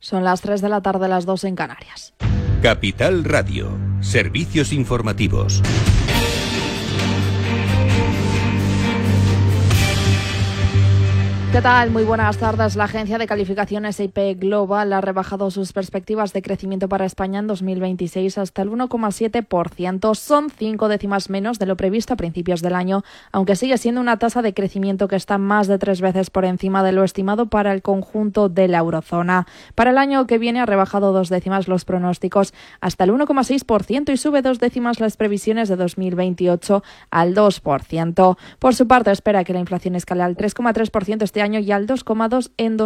Son las 3 de la tarde, las 2 en Canarias. Capital Radio, servicios informativos. ¿Qué tal? Muy buenas tardes. La agencia de calificación S&P Global ha rebajado sus perspectivas de crecimiento para España en 2026 hasta el 1,7%. Son 5 décimas menos de lo previsto a principios del año, aunque sigue siendo una tasa de crecimiento que está más de 3 veces por encima de lo estimado para el conjunto de la eurozona. Para el año que viene ha rebajado 2 décimas los pronósticos hasta el 1,6% y sube 2 décimas las previsiones de 2028 al 2%. Por su parte, espera que la inflación escale al 3,3% este año y al 2,2% en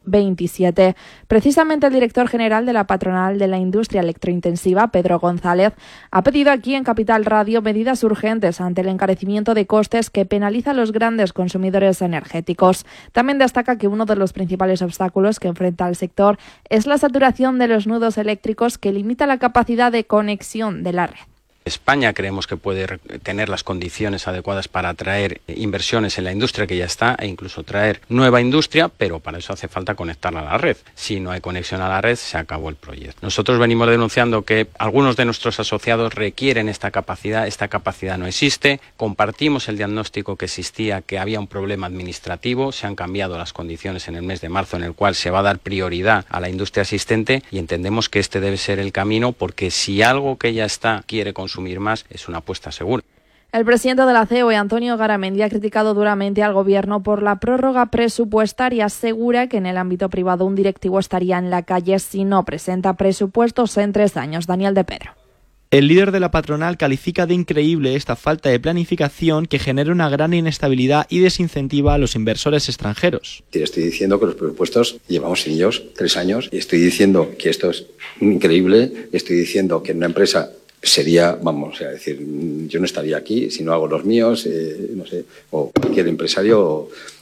2027. Precisamente el director general de la patronal de la industria electrointensiva, Pedro González, ha pedido aquí en Capital Radio medidas urgentes ante el encarecimiento de costes que penaliza a los grandes consumidores energéticos. También destaca que uno de los principales obstáculos que enfrenta el sector es la saturación de los nudos eléctricos que limita la capacidad de conexión de la red. España creemos que puede tener las condiciones adecuadas para atraer inversiones en la industria que ya está e incluso traer nueva industria, pero para eso hace falta conectarla a la red. Si no hay conexión a la red, se acabó el proyecto. Nosotros venimos denunciando que algunos de nuestros asociados requieren esta capacidad no existe. Compartimos el diagnóstico que existía, que había un problema administrativo, se han cambiado las condiciones en el mes de marzo en el cual se va a dar prioridad a la industria existente y entendemos que este debe ser el camino porque si algo que ya está quiere consumir más, es una apuesta segura. El presidente de la COE, Antonio Garamendi, ha criticado duramente al Gobierno por la prórroga presupuestaria. Asegura que en el ámbito privado un directivo estaría en la calle si no presenta presupuestos en 3 años. Daniel de Pedro. El líder de la patronal califica de increíble esta falta de planificación que genera una gran inestabilidad y desincentiva a los inversores extranjeros. Estoy diciendo que los presupuestos llevamos sin ellos 3 años y estoy diciendo que esto es increíble. Estoy diciendo que en una empresa sería, vamos a decir, yo no estaría aquí si no hago los míos, no sé, o cualquier empresario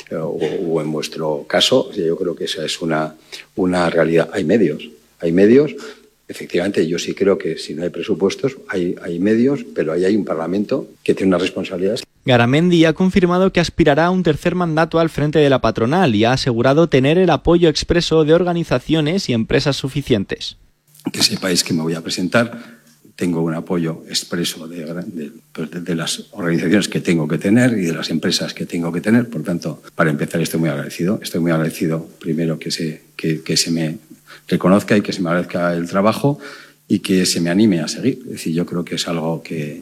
o en vuestro caso, yo creo que esa es una realidad. Hay medios. Efectivamente, yo sí creo que si no hay presupuestos, hay medios, pero ahí hay un Parlamento que tiene unas responsabilidades. Garamendi ha confirmado que aspirará a un tercer mandato al frente de la patronal y ha asegurado tener el apoyo expreso de organizaciones y empresas suficientes. Que sepáis que me voy a presentar. Tengo un apoyo expreso de las organizaciones que tengo que tener y de las empresas que tengo que tener. Por tanto, para empezar, estoy muy agradecido. Estoy muy agradecido, primero, que se me reconozca y que se me agradezca el trabajo y que se me anime a seguir. Es decir, yo creo que es algo que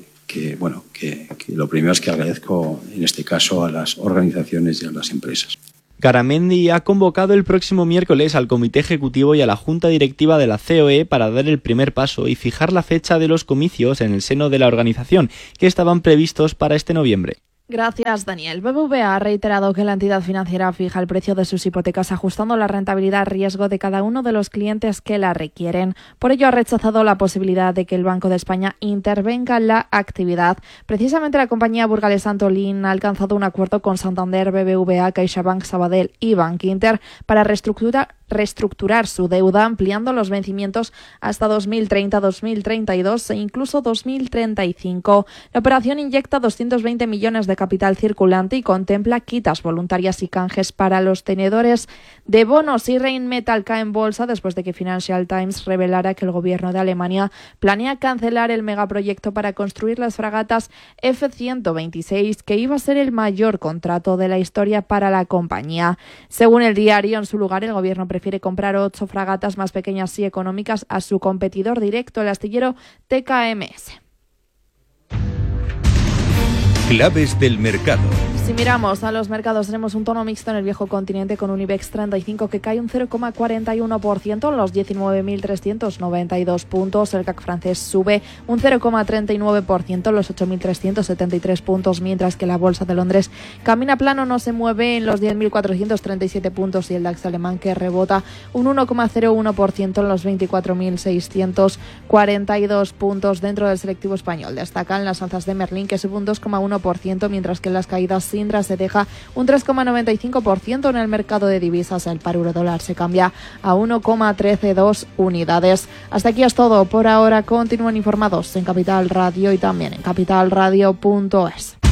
lo primero es que agradezco, en este caso, a las organizaciones y a las empresas. Garamendi ha convocado el próximo miércoles al Comité Ejecutivo y a la Junta Directiva de la COE para dar el primer paso y fijar la fecha de los comicios en el seno de la organización, que estaban previstos para este noviembre. Gracias, Daniel. BBVA ha reiterado que la entidad financiera fija el precio de sus hipotecas ajustando la rentabilidad-riesgo de cada uno de los clientes que la requieren. Por ello, ha rechazado la posibilidad de que el Banco de España intervenga en la actividad. Precisamente, la compañía burgalesa Antolín ha alcanzado un acuerdo con Santander, BBVA, CaixaBank, Sabadell y Bankinter para reestructurar su deuda, ampliando los vencimientos hasta 2030, 2032 e incluso 2035. La operación inyecta 220 millones de capital circulante y contempla quitas voluntarias y canjes para los tenedores de bonos. Y Rheinmetall cae en bolsa después de que Financial Times revelara que el gobierno de Alemania planea cancelar el megaproyecto para construir las fragatas F-126, que iba a ser el mayor contrato de la historia para la compañía. Según el diario, en su lugar, el gobierno prefiere comprar 8 fragatas más pequeñas y económicas a su competidor directo, el astillero TKMS. Claves del mercado. Si miramos a los mercados, tenemos un tono mixto en el viejo continente con un IBEX 35 que cae un 0,41% en los 19.392 puntos. El CAC francés sube un 0,39% en los 8.373 puntos, mientras que la Bolsa de Londres camina plano, no se mueve en los 10.437 puntos, y el DAX alemán, que rebota un 1,01% en los 24.642 puntos. Dentro del selectivo español destacan las alzas de Merlin, que sube un 2,1%, mientras que en las caídas Indra se deja un 3,95% en el mercado de divisas. El par euro-dólar se cambia a 1,132 unidades. Hasta aquí es todo por ahora. Continúen informados en Capital Radio y también en capitalradio.es.